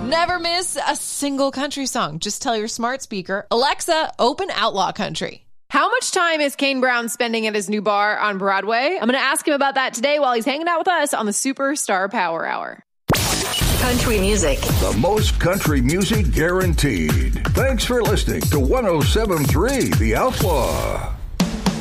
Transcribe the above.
Never miss a single country song. Just tell your smart speaker, Alexa, open Outlaw Country. How much time is Kane Brown spending at his new bar on Broadway? I'm going to ask him about that today while he's hanging out with us on the Superstar Power Hour. Country music. The most country music guaranteed. Thanks for listening to 107.3 The Outlaw.